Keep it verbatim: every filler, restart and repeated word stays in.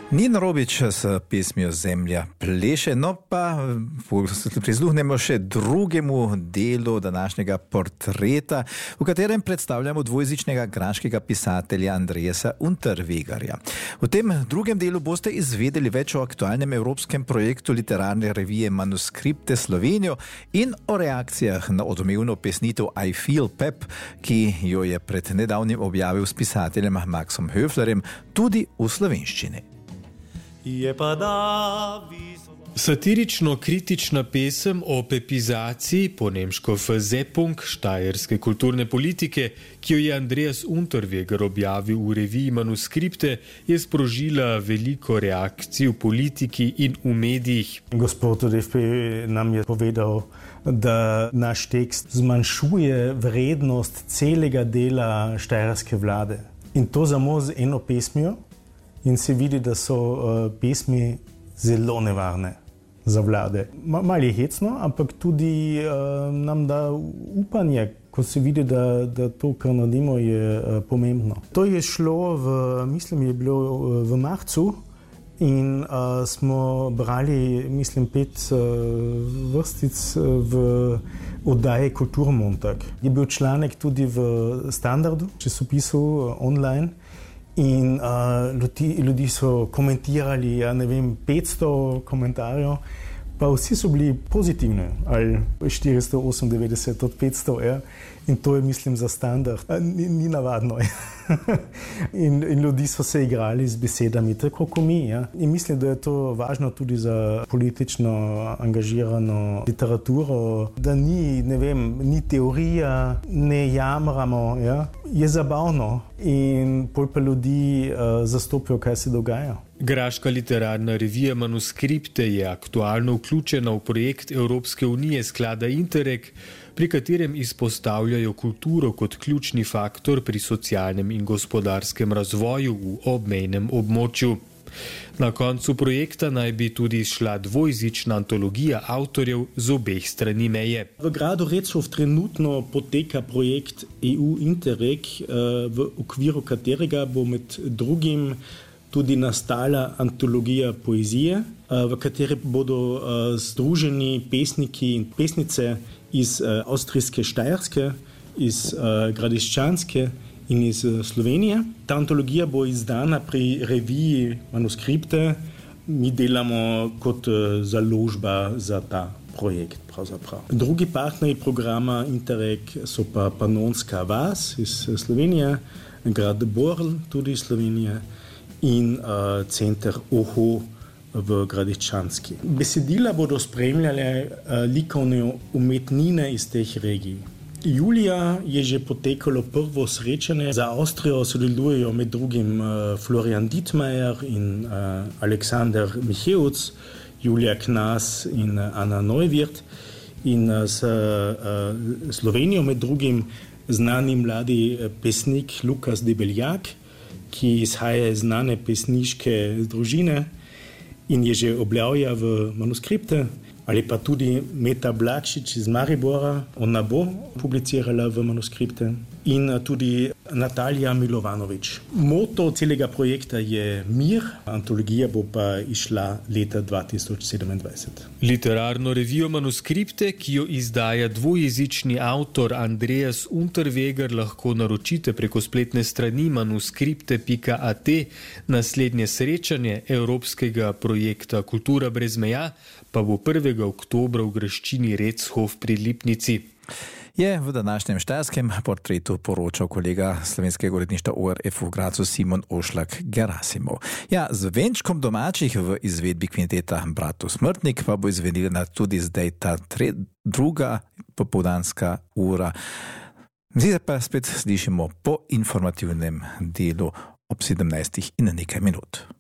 Nina Robič s pesmijo Zemlja pleše, no pa prisluhnemo še drugemu delu današnjega portreta, v katerem predstavljamo dvojezičnega graškega pisatelja Andreasa Unterwegerja. V tem drugem delu boste izvedeli več o aktualnem evropskem projektu literarne revije Manuskripte Slovenijo in o reakcijah na odmevno pesnitev I Feel Pep, ki jo je pred nedavnim objavil s pisateljem Maxom Höflerjem tudi v slovenščini. Je pa da Satirično-kritična pesem o pepizaciji, po nemško Verseppung, štajerske kulturne politike, ki jo je Andreas Unterweger objavil v reviji Manuskripte, je sprožila veliko reakcij v politiki in v medijih. Gospod od F P nam je povedal, da naš tekst zmanjšuje vrednost celega dela štajerske vlade. In to samo z eno pesmijo. In se vidi, da so uh, pesmi zelo nevarne za vlade. Malo je hecno, ampak tudi uh, nam da upanje, ko se vidi, da, da to, kar naredimo, je uh, pomembno. To je šlo, v, mislim, je bilo uh, v marcu in uh, smo brali, mislim, pet uh, vrstic v oddaji Kulturmontag. Je bil članek tudi v Standardu, časopisu uh, online. In uh, ljudi, ljudi so komentirali, ja ne vem, petsto komentarjev, pa vsi so bili pozitivni, ali štiristo osemindevetdeset od petsto, ja. In to je, mislim, za Standard. Ni, ni navadno. in, in ljudi so se igrali z besedami, tako kot mi. Ja. In mislim, da je to važno tudi za politično angažirano literaturo, da ni, ne vem, ni teorija, ne jamramo, ja. Je zabavno in pol pa ljudi uh, zastopijo, kaj se dogaja. Graška literarna revija Manuskripte je aktualno vključena v projekt Evropske unije sklada Interreg, pri katerem izpostavljajo kulturo kot ključni faktor pri socialnem in gospodarskem razvoju v obmejnem območju. Na koncu projekta naj bi tudi šla dvojezična antologija avtorjev z obeh strani meje. V gradu Recov trenutno poteka projekt E U Interreg, v okviru katerega bo med drugim tudi nastala antologija poezije, v kateri bodo združeni pesniki in pesnice iz avstrijske Štajerske, iz Gradiščanske in iz Slovenije. Ta antologija bo izdana pri reviji Manuskripte. Mi delamo kot založba za ta projekt pravzaprav. Drugi partnerji programa Interreg so pa Panonska vas iz Slovenije, grad Borl tudi iz Slovenije in uh, center Oho v Gradiščanski. Besedila bodo spremljale uh, likovne umetnine iz teh regij. Julija je že potekalo prvo srečanje. Za Avstrijo sodelujejo med drugim uh, Florian Dittmeier in uh, Aleksander Micheuc, Julija Knas in uh, Anna Neuwirth. In uh, s uh, Slovenijo med drugim znani mladi pesnik Lukas Debeljak, ki izhaja iz znane pesniške družine in je že objavlja v Manuskripte, ali pa tudi Meta Blakšič iz Maribora, ona bo publicirala v Manuskripte, in tudi Natalija Milovanovič. Moto celega projekta je mir, antologija bo pa išla leta dva tisoč sedemindvajset. Literarno revijo Manuskripte, ki jo izdaja dvojezični avtor Andreas Unterweger, lahko naročite preko spletne strani manuskripte pika a te. Naslednje srečanje evropskega projekta Kultura brez meja pa bo prvega oktobra v graščini Recov pri Lipnici. Je v današnjem štajerskem portretu poročal kolega slovenskega uredništva O R F v Gracu Simon Ošlak Gerasimov. Ja, z venčkom domačih v izvedbi kvinteta Bratu Smrtnik pa bo izvedena tudi zdaj ta tre, druga popoldanska ura. Zdaj pa spet slišimo po informativnem delu ob sedemnajstih in nekaj minut.